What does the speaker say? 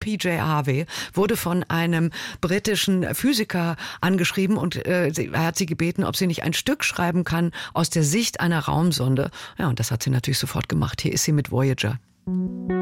P.J. Harvey wurde von einem britischen Physiker angeschrieben und er hat sie gebeten, ob sie nicht ein Stück schreiben kann aus der Sicht einer Raumsonde. Ja, und das hat sie natürlich sofort gemacht. Hier ist sie mit Voyager.